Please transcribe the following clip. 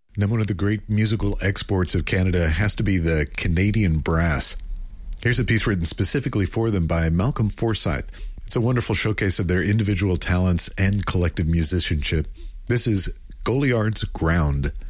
Now, one of the great musical exports of Canada has to be the Canadian brass. Here's a piece written specifically for them by Malcolm Forsyth. It's a wonderful showcase of their individual talents and collective musicianship. This is Goliard's Ground.